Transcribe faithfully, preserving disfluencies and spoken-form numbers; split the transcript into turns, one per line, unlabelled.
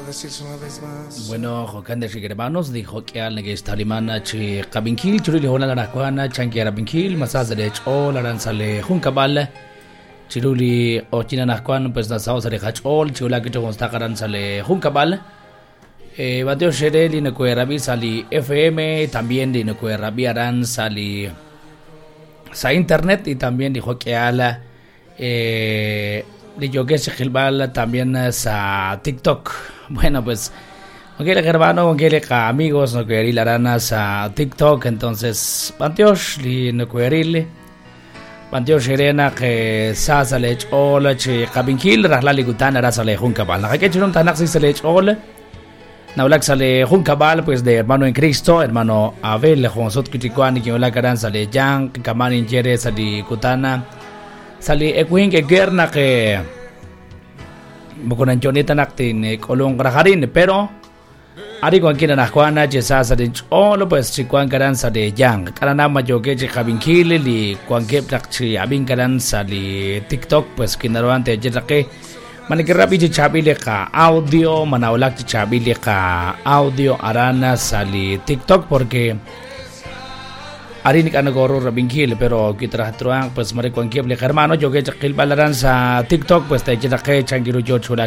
decirse una vez más.
Bueno, Jocan de hermanos dijo que al que está limana chi kabinkil churi le hola la kuana chanki arabinkil masaz de chol aran sale junkabal chiruli o china na kuan pues na sao sale chol chula que to sta karan sale junkabal eh bateo shere li ne kuerabi sali F M también li ne kuerabi aran sali sa internet y también dijo que ala eh de yo que se gilbal también a TikTok. Bueno, pues aunque el hermano, aunque el amigos no quiere ir a TikTok, entonces Panteos li no quiere ir. Panteos serena que sa sale hola che kabinkil rahla li gutana ra sale junkabal. La que chunum tanak si sale hola. Naulak sale junkabal pues de hermano en Cristo, hermano Abel, Juan Sot Kitikuan que hola karan sale yang kaman injere sali gutana. Sali ekuin que guerna que bukan jonita naktin kolong raharin pero ari ko kina nakwana je sa sa din olo pues si kwan karan sa de yang karena majoge je kabinkili li kwan kep tak si abing karan sa li TikTok pues kinaruan te je take manikirapi je chabile ka audio manaulak je chabile ka audio arana sa li TikTok porque hari ni kan goro rabingkil pero kita truang pues mari kuan keble hermano joge chakil balaran sa TikTok pues te chita ke changiru jo chula